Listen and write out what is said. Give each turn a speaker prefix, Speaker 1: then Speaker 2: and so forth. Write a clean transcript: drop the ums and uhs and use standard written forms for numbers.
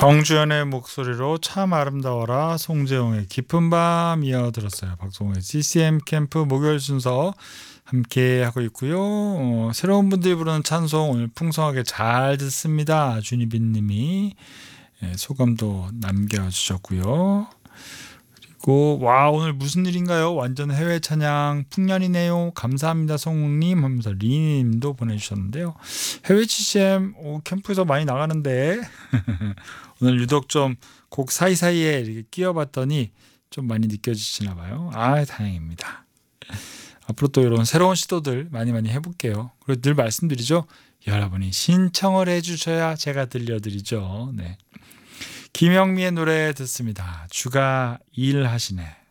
Speaker 1: 정주현의 목소리로 참 아름다워라, 송재용의 깊은 밤 이어 들었어요. 박송의 CCM 캠프 목요일 순서 함께 하고 있고요. 새로운 분들이 부르는 찬송 오늘 풍성하게 잘 듣습니다. 준희빈님이 소감도 남겨주셨고요. 그리고 와 오늘 무슨 일인가요? 완전 해외 찬양 풍년이네요. 감사합니다 성웅님 하면서 리님도 보내주셨는데요. 해외 CCM 캠프에서 많이 나가는데 오늘 유독 좀 곡 사이사이에 이렇게 끼워봤더니 좀 많이 느껴지시나 봐요. 다행입니다. 앞으로 또 이런 새로운 시도들 많이 해볼게요. 그리고 늘 말씀드리죠. 여러분이 신청을 해주셔야 제가 들려드리죠. 네. 김영미의 노래 듣습니다. 주가 일하시네.